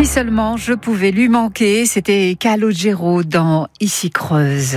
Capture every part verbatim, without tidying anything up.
Si seulement je pouvais lui manquer, c'était Calogero dans Ici Creuse.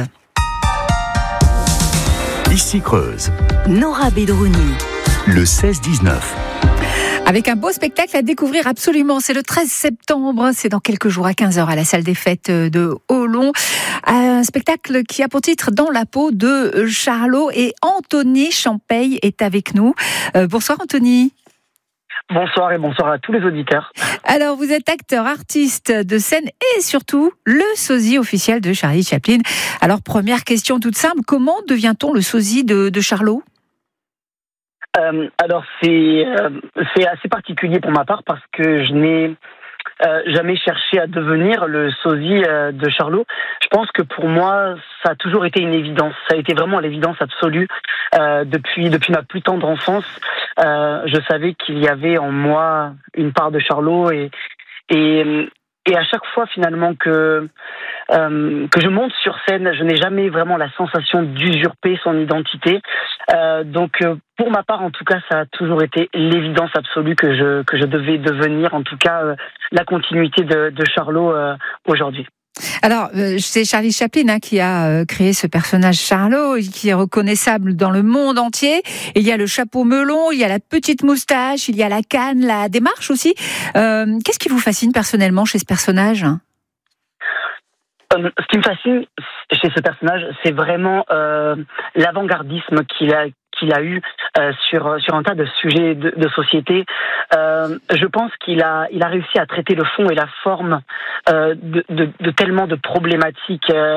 Ici Creuse. Nora Bedrouni. Le seize dix-neuf. Avec un beau spectacle à découvrir absolument. C'est le treize septembre, c'est dans quelques jours à quinze heures à la salle des fêtes de Olon. Un spectacle qui a pour titre Dans la peau de Charlot, et Anthony Champeille est avec nous. Euh, bonsoir Anthony. Bonsoir et bonsoir à tous les auditeurs. Alors, vous êtes acteur, artiste de scène et surtout le sosie officiel de Charlie Chaplin. Alors, première question toute simple, comment devient-on le sosie de, de Charlot ? euh, Alors, c'est, euh, c'est assez particulier pour ma part parce que je n'ai euh, jamais cherché à devenir le sosie euh, de Charlot. Je pense que pour moi, ça a toujours été une évidence. Ça a été vraiment l'évidence absolue euh, depuis, depuis ma plus tendre enfance. Euh, je savais qu'il y avait en moi une part de Charlot et, et, et à chaque fois finalement que, euh, que je monte sur scène, je n'ai jamais vraiment la sensation d'usurper son identité. Euh, donc euh, pour ma part en tout cas, ça a toujours été l'évidence absolue que je, que je devais devenir en tout cas euh, la continuité de, de Charlot euh, aujourd'hui. Alors, c'est Charlie Chaplin hein, qui a créé ce personnage Charlot, qui est reconnaissable dans le monde entier. Et il y a le chapeau melon, il y a la petite moustache, il y a la canne, la démarche aussi. Euh, qu'est-ce qui vous fascine personnellement chez ce personnage ? euh, Ce qui me fascine chez ce personnage, c'est vraiment euh, l'avant-gardisme qu'il a qu'il a eu euh, sur sur un tas de sujets de, de société. Euh, je pense qu'il a il a réussi à traiter le fond et la forme euh, de, de, de tellement de problématiques. Euh,